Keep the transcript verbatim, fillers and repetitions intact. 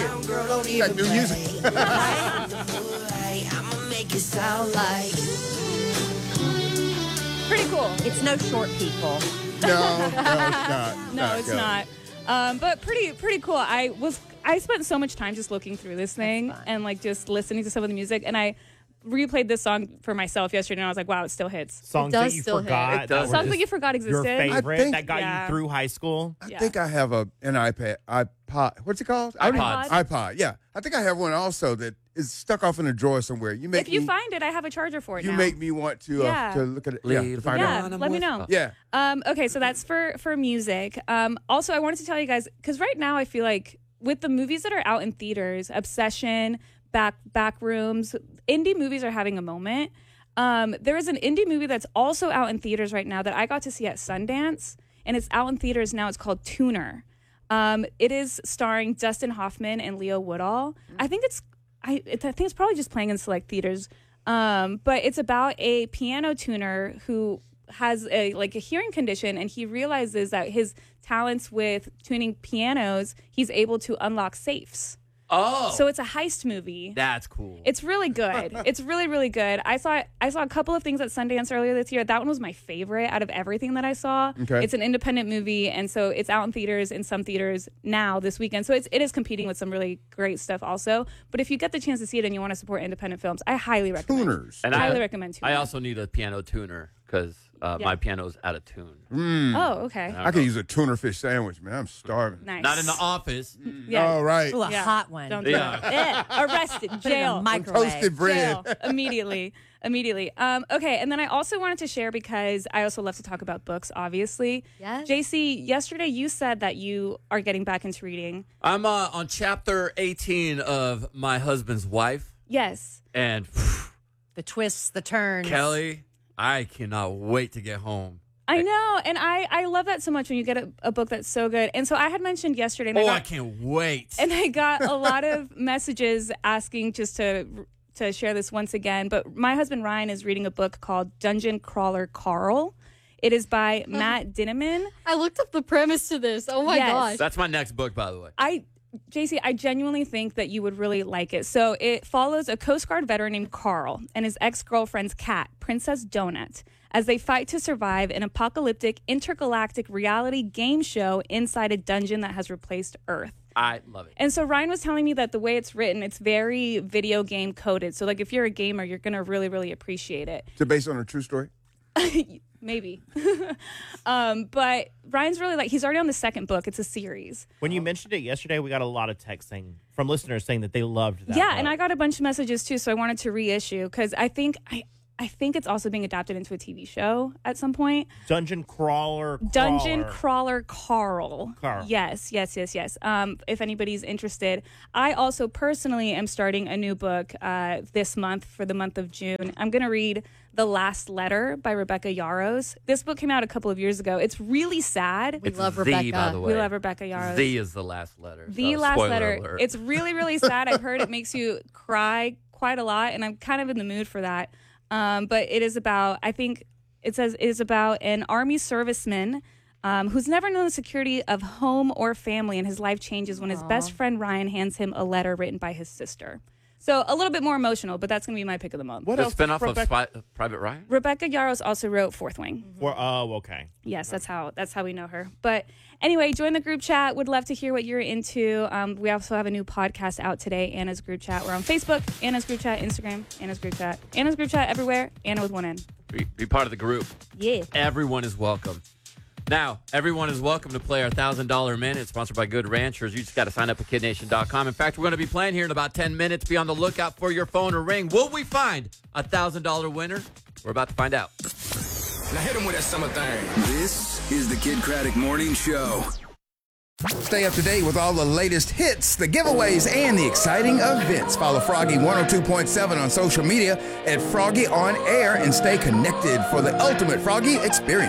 it. Girl, don't You got even new music. I'ma make it sound like Pretty cool. It's no short people. No, no, it's not. No, it's go. not. Um, but pretty pretty cool. I was I spent so much time just looking through this thing and like just listening to some of the music, and I replayed this song for myself yesterday, and I was like, wow, it still hits. Songs does that you still hit. forgot. It that does. were Songs that just you forgot existed. Your favorite I think- that got Yeah. you through high school. I Yeah. think I have a an iPad, iPod. What's it called? I don't iPods. know. iPod. Yeah, I think I have one also that is stuck off in a drawer somewhere. You make If you me, find it, I have a charger for it you now. make me want to uh, Yeah. to look at it. Yeah, Lead to find yeah, out. let me know. Yeah. Um, okay, so that's for for music. Um, also, I wanted to tell you guys because right now I feel like with the movies that are out in theaters, Obsession, Back Back Rooms, indie movies are having a moment. Um, there is an indie movie that's also out in theaters right now that I got to see at Sundance, and it's out in theaters now. It's called Tuner. Um, it is starring Dustin Hoffman and Leo Woodall. I think it's I, it, I think it's probably just playing in select theaters. Um, but it's about a piano tuner who has a like a hearing condition, and he realizes that his talents with tuning pianos, he's able to unlock safes. Oh, So it's a heist movie. that's cool. It's really good. It's really, really good. I saw I saw a couple of things at Sundance earlier this year. That one was my favorite out of everything that I saw. Okay. It's an independent movie, and so it's out in theaters in some theaters now this weekend. So it's it is competing with some really great stuff also. But if you get the chance to see it and you want to support independent films, I highly recommend. Tuners. And I I highly recommend Tuner. I also need a piano tuner because uh, Yeah. my piano's out of tune. Oh, okay. I could use a tuna fish sandwich, man. I'm starving. Nice. Not in the office. Yeah. All right. Ooh, a Yeah. hot one. Don't do Yeah. it. Eh, arrested, Put it in a jail. microwave. Toasted bread. Jail. immediately immediately um okay, and then I also wanted to share, because I also love to talk about books, obviously. Yes. J C, yesterday you said that you are getting back into reading. I'm uh, on chapter eighteen of My Husband's Wife, Yes. and The twists, the turns. Kelly, I cannot wait to get home. I know, and I I love that so much when you get a, a book that's so good. And so I had mentioned yesterday, and Oh, I I got, can't wait. and I got a lot of messages asking just to to share this once again. But my husband Ryan is reading a book called Dungeon Crawler Carl. It is by Matt Dinneman. I looked up the premise to this. Oh my Yes. gosh. That's my next book, by the way. I, J C, I genuinely think that you would really like it. So it follows a Coast Guard veteran named Carl and his ex-girlfriend's cat, Princess Donut, as they fight to survive an apocalyptic intergalactic reality game show inside a dungeon that has replaced Earth. I love it. And so Ryan was telling me that the way it's written, it's very video game coded. So like if you're a gamer, you're going to really, really appreciate it. Is it based on a true story? Maybe. um, but Ryan's really like, he's already on the second book. It's a series. When you mentioned it yesterday, we got a lot of texting from listeners saying that they loved that. Yeah, book. and I got a bunch of messages too, so I wanted to reissue because I think I I think it's also being adapted into a T V show at some point. Dungeon Crawler. Dungeon Crawler. Crawler Carl. Carl. Yes, yes, yes, yes. Um, if anybody's interested, I also personally am starting a new book uh, this month for the month of June. I'm going to read The Last Letter by Rebecca Yarros. This book came out a couple of years ago. It's really sad. We It's love the, Rebecca. by the way. We love Rebecca Yarros. The is the last letter. The so last spoiler letter. alert. It's really, really sad. I've heard it makes you cry quite a lot, and I'm kind of in the mood for that. Um, but it is about, I think it says it is about an Army serviceman um, who's never known the security of home or family, and his life changes when his best friend Ryan hands him a letter written by his sister. So a little bit more emotional, but that's going to be my pick of the month. What the else? spinoff of Rebecca- Spy, uh, Private Ryan? Rebecca Yarros also wrote Fourth Wing. For, oh, okay. Yes, that's how that's how we know her. But anyway, join the group chat. Would love to hear what you're into. Um, we also have a new podcast out today, Anna's Group Chat. We're on Facebook, Anna's Group Chat, Instagram, Anna's Group Chat, Anna's Group Chat everywhere, Anna with one N. Be, be part of the group. Yeah. Everyone is welcome. Now, everyone is welcome to play our one thousand dollars Minute, sponsored by Good Ranchers. You just got to sign up at kid nation dot com. In fact, we're going to be playing here in about ten minutes. Be on the lookout for your phone to ring. Will we find a one thousand dollars winner? We're about to find out. Now hit him with that summer thing. This is the Kid Craddock Morning Show. Stay up to date with all the latest hits, the giveaways, and the exciting events. Follow Froggy one oh two point seven on social media at Froggy On Air and stay connected for the ultimate Froggy experience.